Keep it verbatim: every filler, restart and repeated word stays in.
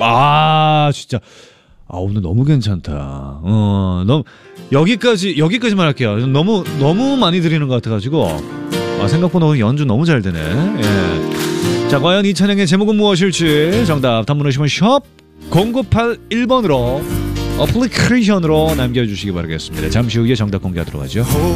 아 진짜 아 오늘 너무 괜찮다. 어 너무 여기까지 여기까지만 할게요. 너무 너무 많이 드리는 것 같아가지고 아, 생각보다 오늘 연주 너무 잘 되네. 예. 자 과연 이 찬양의 제목은 무엇일지 정답 단문 오시면 샵 공구팔일 번으로 어플리케이션으로 남겨주시기 바라겠습니다. 잠시 후에 정답 공개하도록 하죠.